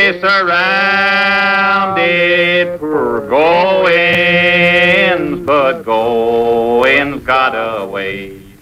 They surrounded poor Goins, but Goins got away.